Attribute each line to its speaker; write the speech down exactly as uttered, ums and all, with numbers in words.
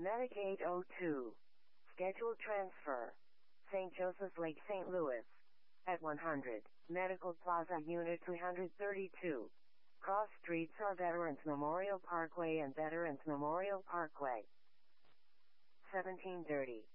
Speaker 1: Medic eight oh two. Scheduled transfer. Saint Joseph's Lake, Saint Louis. At one hundred. Medical Plaza Unit three thirty-two. Cross streets are Veterans Memorial Parkway and Veterans Memorial Parkway. seventeen thirty.